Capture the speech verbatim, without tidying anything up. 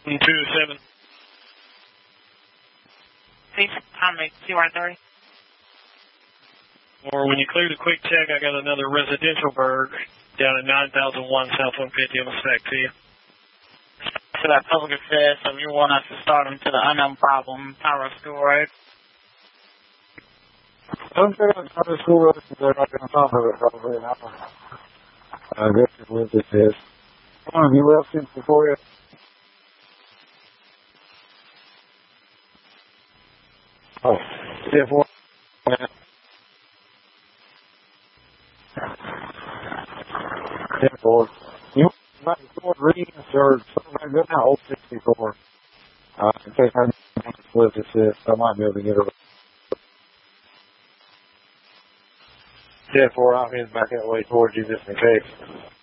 two to seven. Please, I'm at two R thirty. Or when you clear the quick check, I got another residential berg down at nine thousand one South one fifty on the spec to you. To that public access, so you want us to start them to the unknown problem, Power School Road. Don't say on Power School Road, they're not on top of it probably now. I guess it's what this is. How long have you left since before you? Oh, yeah, four. Yeah, four. You might record readings or something like that now, old sixty-four. Uh, in case I don't split this, is, I might be able to get it. Yeah, four, I'm heading back that way towards you just in case.